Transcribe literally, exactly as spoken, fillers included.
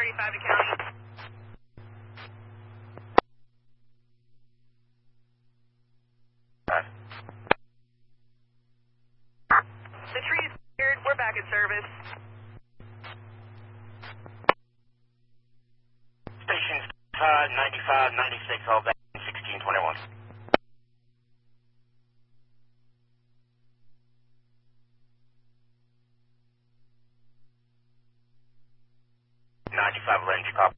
thirty-five to county. Right. The tree is cleared. We're back in service. Stations five, ninety-five, ninety-six, all back in sixteen twenty-one. ninety-five, range, copy.